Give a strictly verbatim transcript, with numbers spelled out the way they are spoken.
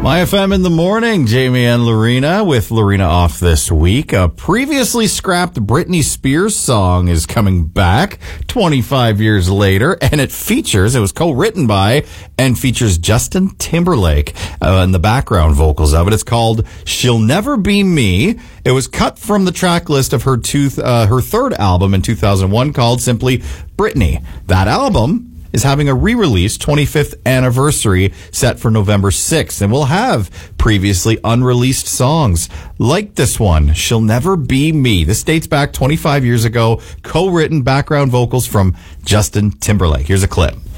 My F M in the morning, Jamie and Lorena with Lorena off this week. A previously scrapped Britney Spears song is coming back twenty-five years later, and it features, it was co-written by and features Justin Timberlake uh, in the background vocals of it. It's called She'll Never Be Me. It was cut from the track list of her, two, uh, her third album in two thousand one called simply Britney. That album is having a re-release twenty-fifth anniversary set for November sixth, and we'll have previously unreleased songs like this one, She'll Never Be Me. This dates back twenty-five years ago, co-written background vocals from Justin Timberlake. Here's a clip.